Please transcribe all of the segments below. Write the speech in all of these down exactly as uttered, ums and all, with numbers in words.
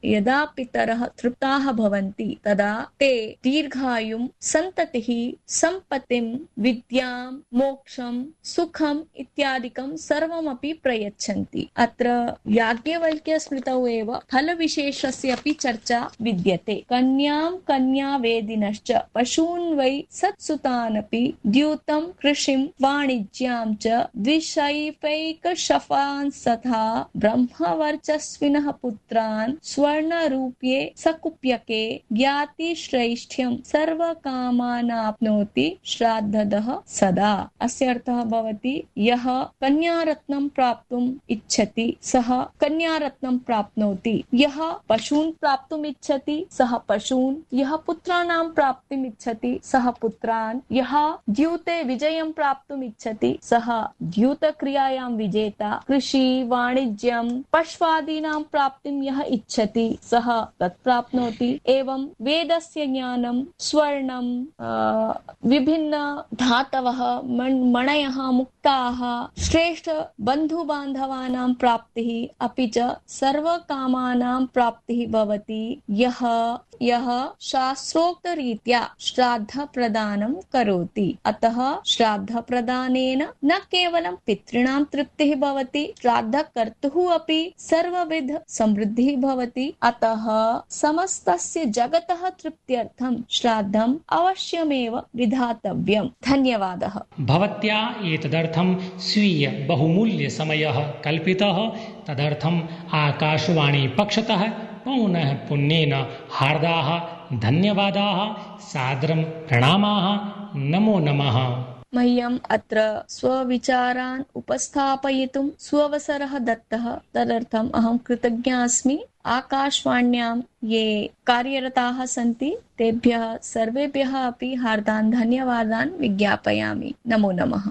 यदा पितरः तृप्ताः भवन्ति तदा ते दीर्घायुं, सन्ततिः, सम्पत्तिं, विद्यां, मोक्षं, सुखम् इत्यादिकं सर्वमपि प्रयच्छन्ति। अत्र याज्ञवल्क्य स्मृतौ एव फलविशेषस्य अपि चर्चा विद्यते। कन्यां कन्यावेदिनश्च पशून् वै सत्सुतानपि द्यूतं कृषिं वाणिज्यां च द्विषैपैकशफान् तथा ब्रह्मवर्चस्विनः पुत्रान् स्वर्णरूप्ये सकुप्यके ज्ञातिश्रेष्ठ्यं सर्वकामानाप्नोति श्राद्धदः सदा। अस्य अर्थः भवति यः कन्यारत्नं प्राप्तुम् इच्छति सः कन्यारत्नं प्राप्नोति, यः पशून् प्राप्तुम् इच्छति सः पशून्, यः पुत्राणां प्राप्तिम् इच्छति सः पुत्रान्, यः द्यूते विजयं प्राप्तुम् इच्छति सः द्यूतक्रियायां विजेता, कृषि वाणिज्यं पश्वादीनां प्राप्तिं यः इच्छति सः तत् प्राप्नोति। एवं वेदस्य ज्ञानं, स्वर्णं, विभिन्न धातवः, मणयः, मुक्ताः, श्रेष्ठ बन्धु बान्धवानां प्राप्तिः अपि च सर्वकामानां प्राप्तिः भवति यः यः शास्त्रोक्तरीत्या श्राद्ध प्रदानं करोति। अतः श्राद्ध प्रदानेन न केवलं पितॄणां तृप्तिः भवति, श्राद्धकर्तुः अपि सर्वविध समृद्धिः भवति। अतः समस्तस्य जगतः तृप्त्यर्थं श्राद्धम् अवश्यमेव विधातव्यम्। धन्यवादः। भवत्या एतदर्थं स्वीय बहुमूल्य समयः कल्पितः, तदर्थम् आकाशवाणी पक्षतः पौनः पुण्येन हार्दाः धन्यवादाः, सादरं प्रणामाः, नमो नमः। मह्यम् अत्र स्वविचारान् उपस्थापयितुं स्ववसरः दत्तः, तदर्थम् अहं कृतज्ञा अस्मि। आकाशवाण्यां ये कार्यरताः सन्ति तेभ्यः सर्वेभ्यः अपि हार्दान् धन्यवादान् विज्ञापयामि। नमो नमः।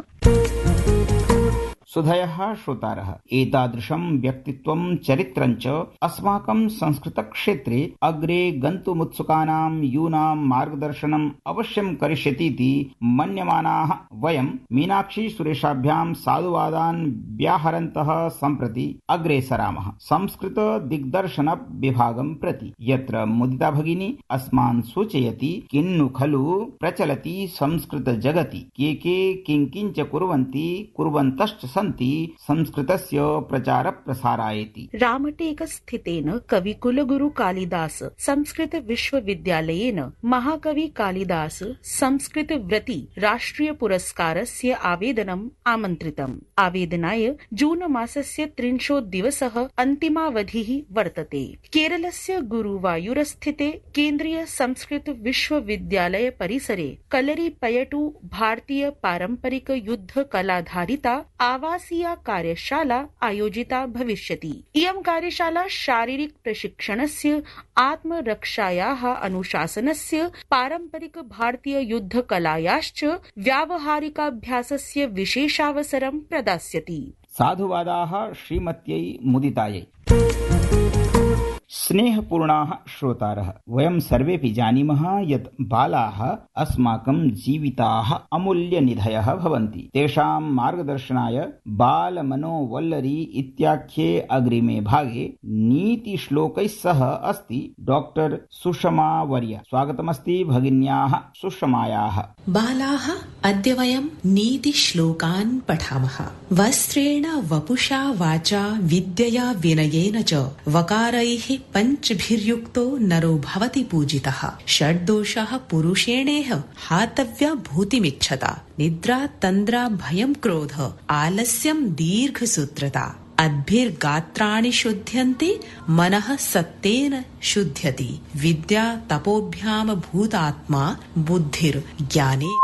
सुधयः श्रोतारः, एतादृशं व्यक्तित्वं चरित्रं च अस्माकं संस्कृतक्षेत्रे अग्रे गन्तुमुत्सुकानां यूनां मार्गदर्शनम् अवश्यं करिष्यतीति मन्यमानाः वयं मीनाक्षी सुरेशाभ्यां साधुवादान् व्याहरन्तः सम्प्रति अग्रे सरामः संस्कृत दिग्दर्शन विभागं प्रति, यत्र मुदिता भगिनी अस्मान् सूचयति किन्नु खलु प्रचलति संस्कृत जगति के के किंकिंच कुर्वन्ति कुर्वन्तश्च संस्कृतस्य प्रचार प्रसारायति। रामटेक स्थितेन कविकुलगुरु कालिदास संस्कृत विश्वविद्यालयेन महाकवि कालिदास संस्कृत व्रति राष्ट्रिय पुरस्कारस्य आवेदनम् आमन्त्रितम्। आवेदनाय जून मासस्य त्रिंशत् दिवसः अन्तिमावधिः वर्तते। केरलस्य गुरुवायूरस्थिते केन्द्रीय संस्कृत विश्वविद्यालय परिसरे कलरीपयटु भारतीय पारंपरिक युद्ध कलाधारिता आवासीया कार्यशाला आयोजिता भविष्यति। इयं कार्यशाला शारीरिक प्रशिक्षणस्य, आत्मरक्षायाः अनुशासनस्य, पारंपरिक भारतीय युद्ध कलायाश्च व्यावहारिकाभ्यासस्य विशेषावसरं प्रदास्यति। साधुवादाः श्रीमत्यै मुदितायै। स्नेहपूर्णाः श्रोतारः, वयं सर्वेपि जानीमः यत् बालाः अस्माकं जीविताः अमूल्यनिधयः भवन्ति। तेषां मार्गदर्शनाय बालमनोवल्लरी इत्याख्ये अग्रिमे भागे नीतिश्लोकैः सह अस्ति डॉक्टर सुषमा वर्या। स्वागतमस्ति भगिन्याः सुषमायाः। बालाः, अद्य वयं नीतिश्लोकान् पठामः। वस्त्रेण वपुषा वाचा विद्यया विनयेन च वकारैः पंचभिर्युक्तो नरो भवति पूजितः। षड्दोषः पुरुषेणेह हातव्या भूतिमिच्छता। निद्रा तन्द्रा भयं क्रोध आलस्यं दीर्घसूत्रता। अद्भिर्गात्राणि शुध्यन्ति मनः सत्तेन शुध्यति। विद्या तपोभ्याम भूतात्मा बुद्धिर्ज्ञाने